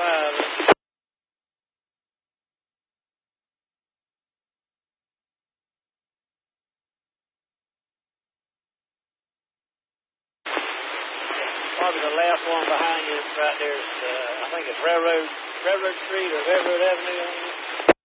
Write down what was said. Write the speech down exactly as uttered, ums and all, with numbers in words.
five. Probably the last one behind you right there is, uh, I think it's Railroad, Railroad Street or Railroad Avenue.